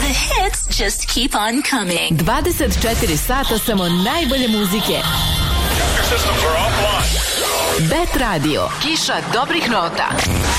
The hits just keep on coming. 24 sata samo najbolje muzike. Bet Radio. Kiša dobrih nota.